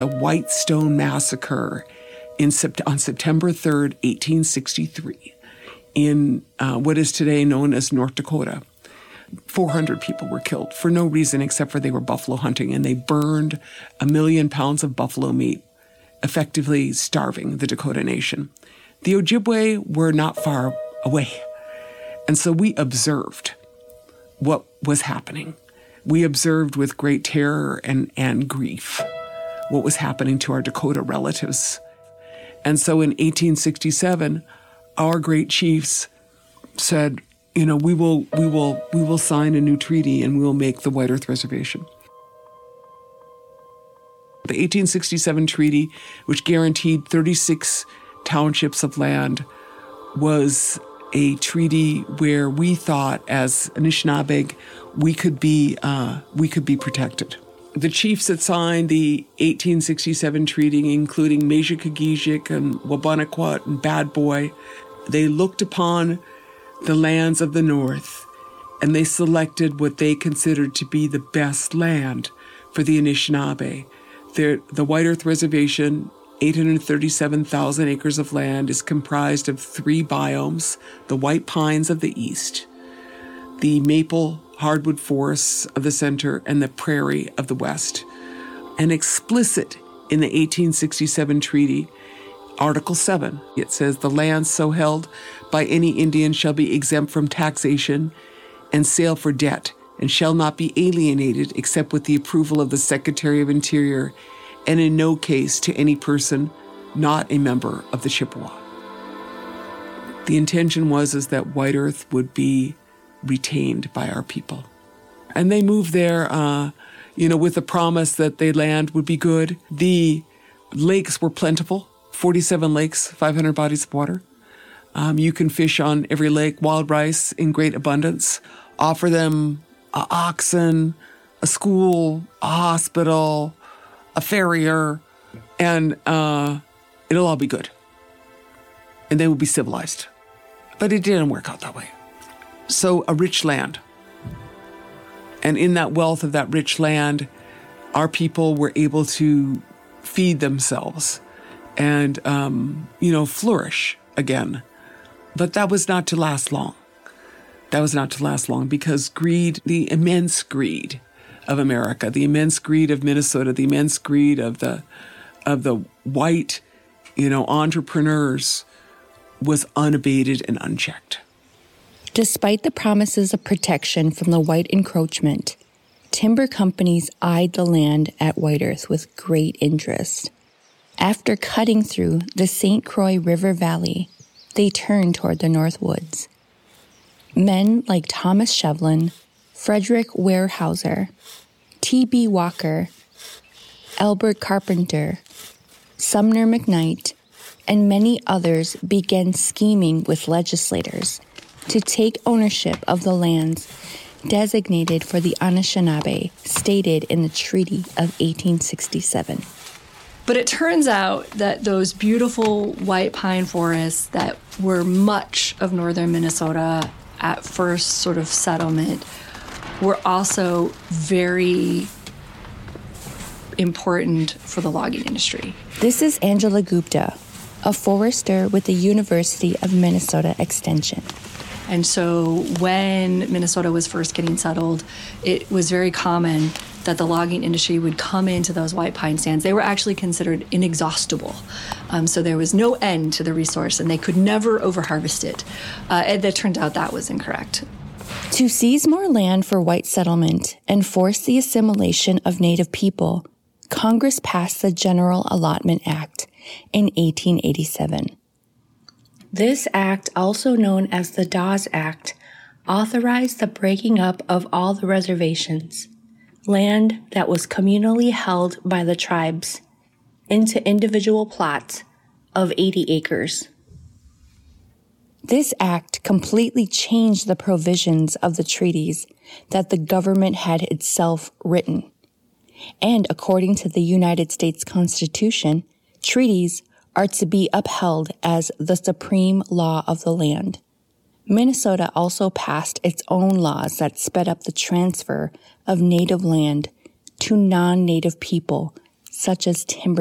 A White Stone Massacre on September 3rd, 1863, in what is today known as North Dakota. 400 people were killed for no reason except for they were buffalo hunting, and they burned 1 million pounds of buffalo meat, effectively starving the Dakota Nation. The Ojibwe were not far away, and so we observed what was happening. We observed with great terror and grief what was happening to our Dakota relatives. And so in 1867, our great chiefs said, we will sign a new treaty and we will make the White Earth Reservation. The 1867 treaty, which guaranteed 36 townships of land, was a treaty where we thought, as Anishinaabe, we could be protected. The chiefs that signed the 1867 treaty, including Mejikagijik and Wabanakwa and Bad Boy, they looked upon the lands of the North and they selected what they considered to be the best land for the Anishinaabe. The White Earth Reservation, 837,000 acres of land, is comprised of 3 biomes: the White Pines of the east, the maple hardwood forests of the center, and the prairie of the west. And explicit in the 1867 treaty, Article 7, it says, the lands so held by any Indian shall be exempt from taxation and sale for debt, and shall not be alienated except with the approval of the Secretary of Interior, and in no case to any person not a member of the Chippewa. The intention was that White Earth would be retained by our people. And they moved there, with the promise that the land would be good. The lakes were plentiful, 47 lakes, 500 bodies of water. You can fish on every lake, wild rice in great abundance. Offer them oxen, a school, a hospital, a farrier, and it'll all be good. And they will be civilized. But it didn't work out that way. So a rich land. And in that wealth of that rich land, our people were able to feed themselves and, flourish again. But that was not to last long. Because greed, the immense greed of America, the immense greed of Minnesota, the immense greed of the white, entrepreneurs was unabated and unchecked. Despite the promises of protection from the white encroachment, timber companies eyed the land at White Earth with great interest. After cutting through the St. Croix River Valley, they turned toward the North Woods. Men like Thomas Shevlin, Frederick Weyerhaeuser, T.B. Walker, Albert Carpenter, Sumner McKnight, and many others began scheming with legislators to take ownership of the lands designated for the Anishinaabe stated in the Treaty of 1867. But it turns out that those beautiful white pine forests that were much of northern Minnesota at first sort of settlement were also very important for the logging industry. This is Angela Gupta, a forester with the University of Minnesota Extension. And so when Minnesota was first getting settled, it was very common that the logging industry would come into those white pine stands. They were actually considered inexhaustible. So there was no end to the resource, and they could never overharvest it. And it turned out that was incorrect. To seize more land for white settlement and force the assimilation of Native people, Congress passed the General Allotment Act in 1887. This act, also known as the Dawes Act, authorized the breaking up of all the reservations, land that was communally held by the tribes, into individual plots of 80 acres. This act completely changed the provisions of the treaties that the government had itself written. And according to the United States Constitution, treaties are to be upheld as the supreme law of the land. Minnesota also passed its own laws that sped up the transfer of native land to non-native people such as timber